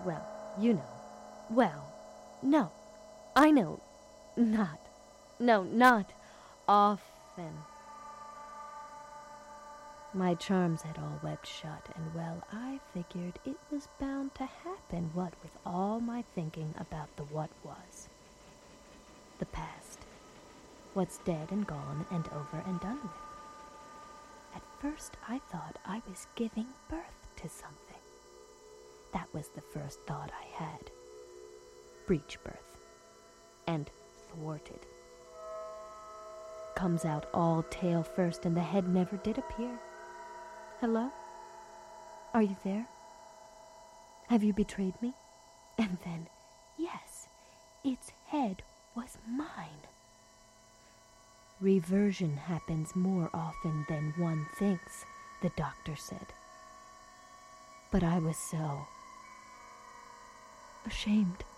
Well, you know. Well, no. I know. Not. No, not often. My charms had all webbed shut, and well, I figured it was bound to happen, what with all my thinking about the what was. The past. What's dead and gone and over and done with. At first I thought I was giving birth to something. That was the first thought I had. Breech birth. And thwarted. Comes out all tail first and the head never did appear. Hello? Are you there? Have you betrayed me? And then, yes, its head was mine. Reversion happens more often than one thinks, the doctor said. But I was so ashamed.